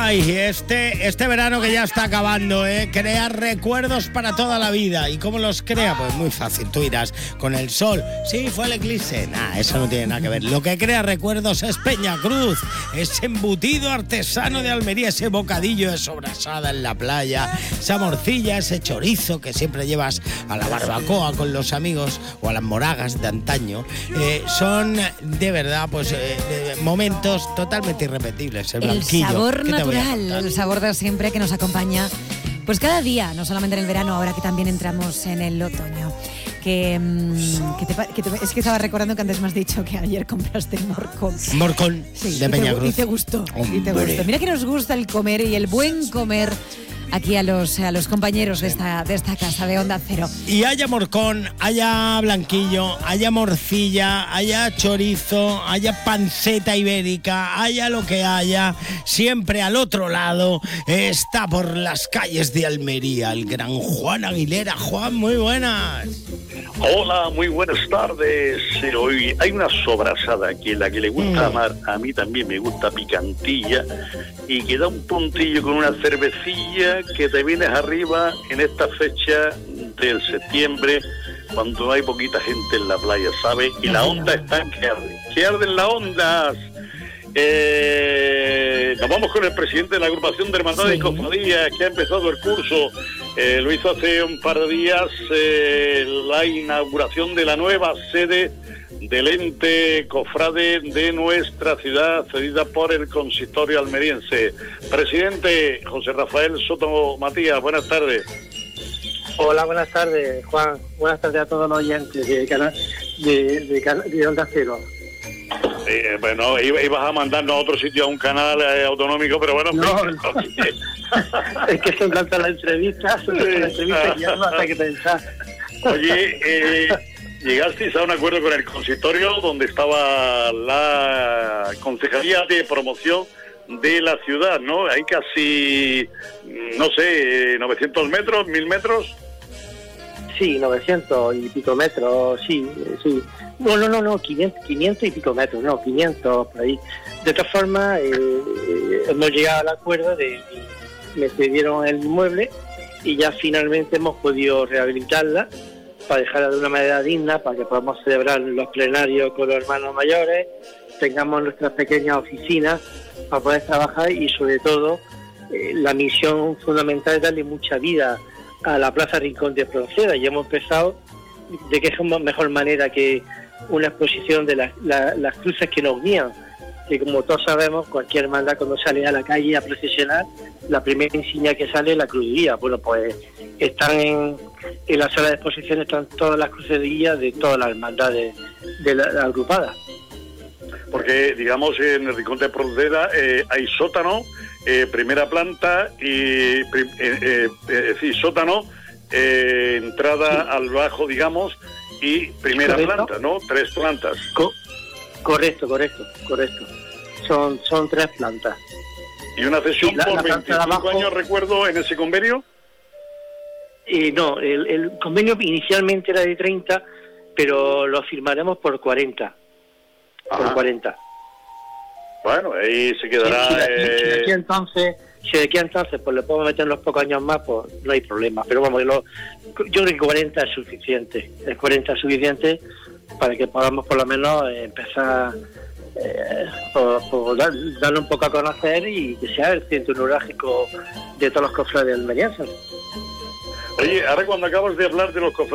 Ay, este verano que ya está acabando, crea recuerdos para toda la vida. ¿Y cómo los crea? Pues muy fácil, tú irás con el sol. Sí, fue el eclipse. Nah, eso no tiene nada que ver. Lo que crea recuerdos es Peñacruz, ese embutido artesano de Almería, ese bocadillo de sobrasada en la playa, esa morcilla, ese chorizo que siempre llevas a la barbacoa con los amigos o a las moragas de antaño. Son de verdad pues momentos totalmente irrepetibles. El sabor natural, el sabor de siempre que nos acompaña pues cada día, no solamente en el verano, ahora que también entramos en el otoño. Es que estaba recordando que antes me has dicho que ayer compraste morcón. Morcón, sí, de Peñacruz. Y te gustó. Mira que nos gusta el comer y el buen comer aquí a los compañeros de esta casa de Onda Cero. Y haya morcón, haya blanquillo, haya morcilla, haya chorizo, haya panceta ibérica, haya lo que haya, siempre al otro lado está por las calles de Almería el gran Juan Aguilera. Juan, muy buenas. Hola, muy buenas tardes. Hoy hay una sobrasada que la que le gusta amar, a mí también me gusta picantilla, y que da un puntillo con una cervecilla que te vienes arriba en esta fecha del septiembre, cuando hay poquita gente en la playa, ¿sabes? Y la onda está que arden las ondas. Nos vamos con el presidente de la agrupación de hermandades y cofradías, que ha empezado el curso. Lo hizo hace un par de días, la inauguración de la nueva sede del ente cofrade de nuestra ciudad, cedida por el consistorio almeriense. Presidente José Rafael Soto Matías, buenas tardes. Hola, buenas tardes, Juan. Buenas tardes a todos los oyentes de Onda Cero. Bueno, ibas a mandarnos a otro sitio, a un canal autonómico, pero bueno... No. Es que son tantas las entrevistas, que ya no hace que pensar. Oye, llegasteis a un acuerdo con el consistorio donde estaba la Concejalía de Promoción de la ciudad, ¿no? Hay casi, no sé, 900 metros, 1000 metros... Sí, 900 y pico metros, sí. No, 500 y pico metros, 500 por ahí. De todas formas, hemos llegado al acuerdo me cedieron el inmueble y ya finalmente hemos podido rehabilitarla para dejarla de una manera digna, para que podamos celebrar los plenarios con los hermanos mayores, tengamos nuestras pequeñas oficinas para poder trabajar y sobre todo la misión fundamental es darle mucha vida a la Plaza Rincón de Espronceda, y hemos empezado de qué mejor manera que una exposición de las cruces que nos guían, que como todos sabemos, cualquier hermandad cuando sale a la calle a procesionar, la primera insignia que sale es la cruz de guía. Bueno, pues están en la sala de exposición, están todas las cruces de guía de todas las hermandades de la agrupadas. Porque, digamos, en el Rincón de Espronceda hay sótano, primera planta y sótano, entrada al bajo, digamos, y primera planta, ¿no? 3 plantas. Correcto. Son 3 plantas. ¿Y una cesión por 25 abajo, años, recuerdo, en ese convenio? No, el convenio inicialmente era de 30, pero lo firmaremos por 40. Ajá. Por 40. Bueno, ahí se quedará... Si de aquí entonces pues le podemos meter unos pocos años más, pues no hay problema. Pero vamos, yo creo que 40 es suficiente. El 40 es suficiente para que podamos por lo menos empezar por darle un poco a conocer y que sea el centro neurálgico de todos los cofrades almerienses. Oye, ahora cuando acabas de hablar de los cofrades